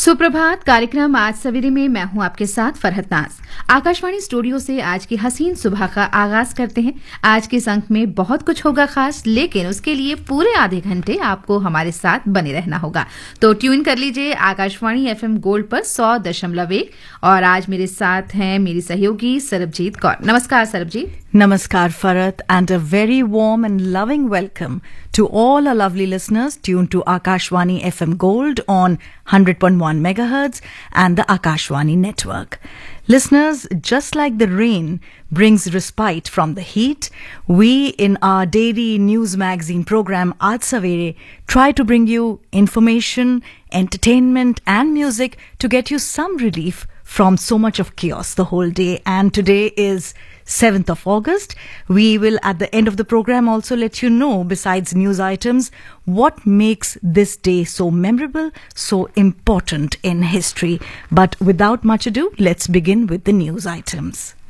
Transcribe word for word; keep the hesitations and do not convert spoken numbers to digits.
सुप्रभात। कार्यक्रम आज सवेरे में मैं हूं आपके साथ फरहत नाज। आकाशवाणी स्टूडियो से आज की हसीन सुबह का आगाज करते हैं। आज के इस अंक में बहुत कुछ होगा खास, लेकिन उसके लिए पूरे आधे घंटे आपको हमारे साथ बने रहना होगा। तो ट्यून कर लीजिए आकाशवाणी एफएम गोल्ड पर सौ दशमलव एक। और आज मेरे साथ हैं मेरी सहयोगी सरबजीत कौर। नमस्कार Sarabjit. Namaskar Farat, and a very warm and loving welcome to all our lovely listeners tuned to Akashwani F M Gold on one hundred point one megahertz and the Akashwani network. Listeners, just like the rain brings respite from the heat, we in our daily news magazine program Aaj Savere try to bring you information, entertainment and music to get you some relief from so much of chaos the whole day. And today is seventh of August. We will at the end of the program also let you know, besides news items, what makes this day so memorable, so important in history. But without much ado, let's begin with the news items.